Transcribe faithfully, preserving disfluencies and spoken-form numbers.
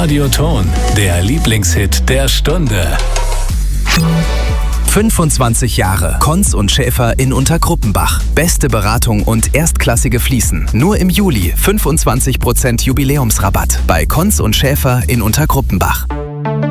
Radioton, der Lieblingshit der Stunde. fünfundzwanzig Jahre. Konz und Schäfer in Unterkruppenbach. Beste Beratung und erstklassige Fliesen. Nur im Juli fünfundzwanzig Prozent Jubiläumsrabatt bei Konz und Schäfer in Unterkruppenbach.